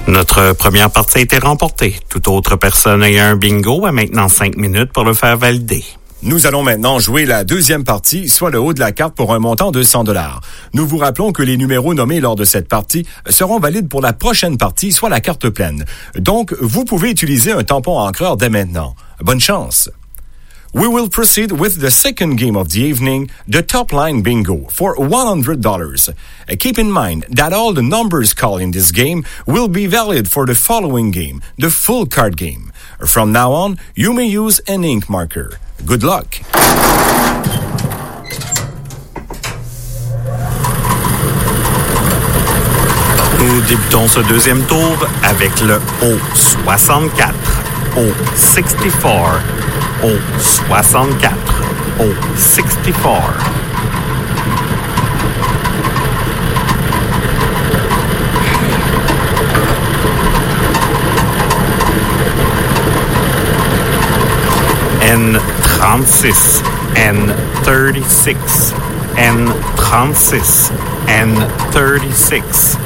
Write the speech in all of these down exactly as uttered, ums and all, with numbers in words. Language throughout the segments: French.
Notre première partie a été remportée. Toute autre personne ayant un bingo a maintenant cinq minutes pour le faire valider. Nous allons maintenant jouer la deuxième partie, soit le haut de la carte pour un montant de cent dollars. Nous vous rappelons que les numéros nommés lors de cette partie seront valides pour la prochaine partie, soit la carte pleine. Donc, vous pouvez utiliser un tampon encreur dès maintenant. Bonne chance! We will proceed with the second game of the evening, the top line bingo, for one hundred dollars. Uh, keep in mind that all the numbers called in this game will be valid for the following game, the full card game. From now on, you may use an ink marker. Good luck! Nous débutons ce deuxième tour avec le O soixante-quatre, O soixante-quatre, O soixante-quatre, O soixante-quatre. N trente-six, N thirty-six, N trente-six, N thirty-six.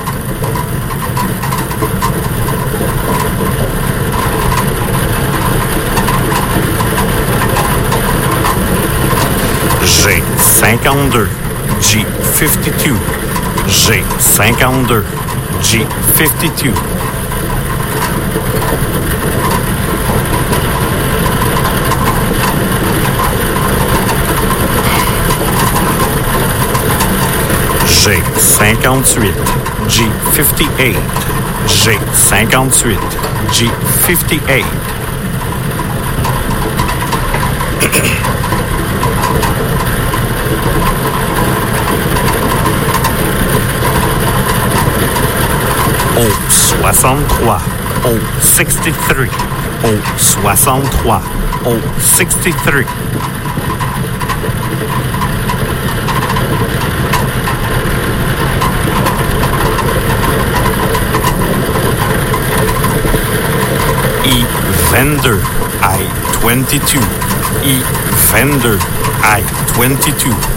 G cinquante-deux, G fifty-two, G cinquante-deux, G fifty-two. G cinquante-huit, G fifty-eight, G cinquante-huit, G fifty-eight. O soixante-trois, O sixty-three, O soixante-trois, O sixty-three. E vingt-deux, I twenty-two, E vingt-deux, I twenty-two.